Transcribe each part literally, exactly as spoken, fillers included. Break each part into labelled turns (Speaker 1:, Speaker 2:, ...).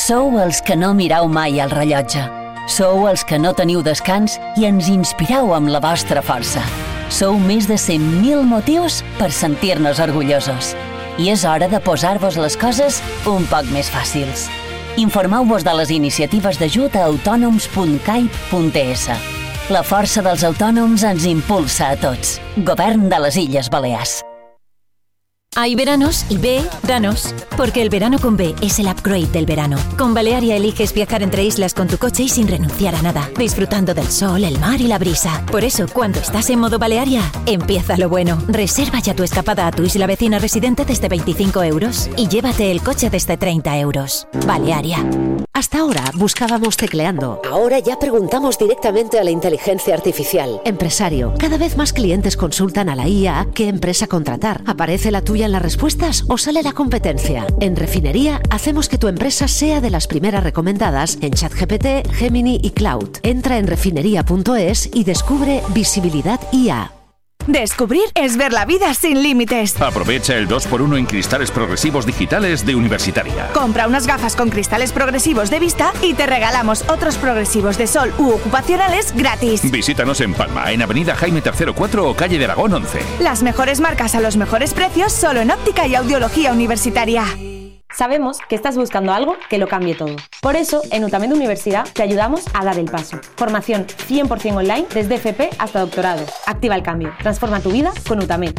Speaker 1: Sou els que no mireu mai el rellotge. Sou els que no teniu descans i ens inspireu amb la vostra força. Sou més de cent mil motius per sentir-nos orgullosos. I és hora de posar-vos les coses un poc més fàcils. Informeu-vos de les iniciatives d'ajut a autònoms punt caip punt es. La força dels autònoms ens impulsa a tots. Govern de les Illes Balears.
Speaker 2: Hay veranos y veranos, porque el verano con B es el upgrade del verano. Con Balearia eliges viajar entre islas con tu coche y sin renunciar a nada, disfrutando del sol, el mar y la brisa. Por eso, cuando estás en modo Balearia, empieza lo bueno. Reserva ya tu escapada a tu isla vecina residente desde veinticinco euros y llévate el coche desde treinta euros. Balearia.
Speaker 3: Hasta ahora buscábamos tecleando.
Speaker 4: Ahora ya preguntamos directamente a la inteligencia artificial.
Speaker 3: Empresario, cada vez más clientes consultan a la I A qué empresa contratar. ¿Aparece la tuya en las respuestas o sale la competencia? En Refinería hacemos que tu empresa sea de las primeras recomendadas en ChatGPT, Gemini y Cloud. Entra en refinería punto es y descubre Visibilidad I A.
Speaker 5: Descubrir es ver la vida sin límites.
Speaker 6: Aprovecha el dos por uno en cristales progresivos digitales de Universitaria.
Speaker 5: Compra unas gafas con cristales progresivos de vista y te regalamos otros progresivos de sol u ocupacionales gratis.
Speaker 6: Visítanos en Palma, en Avenida Jaime tercero cuatro o Calle de Aragón once.
Speaker 5: Las mejores marcas a los mejores precios solo en Óptica y Audiología Universitaria.
Speaker 7: Sabemos que estás buscando algo que lo cambie todo. Por eso, en UTAMED Universidad te ayudamos a dar el paso. Formación cien por ciento online desde F P hasta doctorado. Activa el cambio. Transforma tu vida con UTAMED.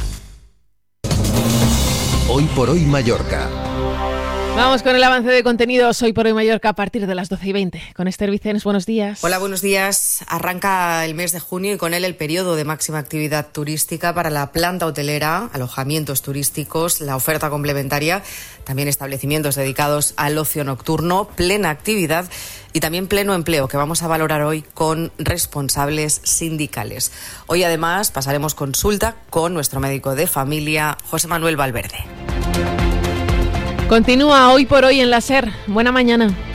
Speaker 8: Hoy por hoy Mallorca.
Speaker 9: Vamos con el avance de contenidos Hoy por Hoy Mallorca a partir de las doce y veinte. Con Esther Vicens, buenos días.
Speaker 10: Hola, buenos días. Arranca el mes de junio y con él el periodo de máxima actividad turística para la planta hotelera, alojamientos turísticos, la oferta complementaria, también establecimientos dedicados al ocio nocturno, plena actividad y también pleno empleo, que vamos a valorar hoy con responsables sindicales. Hoy además pasaremos consulta con nuestro médico de familia, José Manuel Valverde.
Speaker 9: Continúa Hoy por Hoy en la SER. Buena mañana.